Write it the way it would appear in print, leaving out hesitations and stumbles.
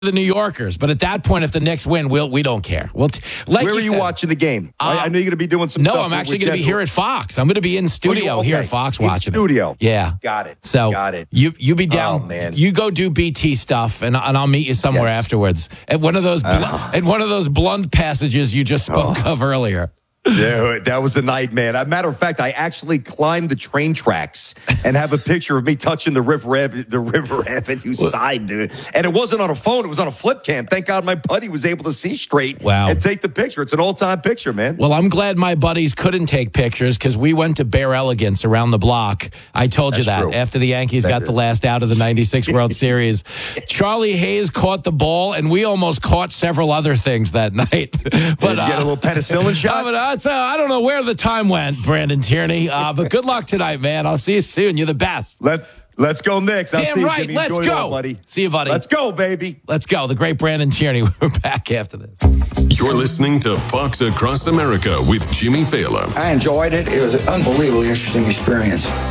the New Yorkers. But at that point, if the Knicks win, we don't care. Where are you watching the game? I know you're going to be doing some stuff. No, I'm actually going to be here at Fox. I'm going to be in studio here at Fox watching studio. Yeah. Got it. So got it. You be down. Oh, man. You go do BT stuff, and I'll meet you somewhere afterwards. At one of those blunt passages you just spoke of earlier. Dude, that was a night, man. As a matter of fact, I actually climbed the train tracks and have a picture of me touching the River Avenue side, dude. And it wasn't on a phone; it was on a flip cam. Thank God my buddy was able to see straight and take the picture. It's an all-time picture, man. Well, I'm glad my buddies couldn't take pictures because we went to Bear Elegance around the block. I told you that after the Yankees got the last out of the '96 World Series. Charlie Hayes caught the ball, and we almost caught several other things that night. But did you get a little penicillin shot? I don't know where the time went, Brandon Tierney. But good luck tonight, man. I'll see you soon. You're the best. Let's go Knicks. Damn right. Let's go. Buddy. See you, buddy. Let's go, baby. Let's go. The great Brandon Tierney. We're back after this. You're listening to Fox Across America with Jimmy Fallon. I enjoyed it. It was an unbelievably interesting experience.